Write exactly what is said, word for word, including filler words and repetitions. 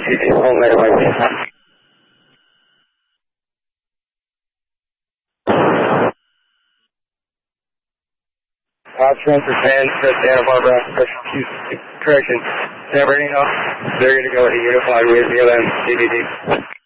home right away. Option for fans for Santa Barbara, correction, San Bernardino, they're going to go to Unified with U L M C D D.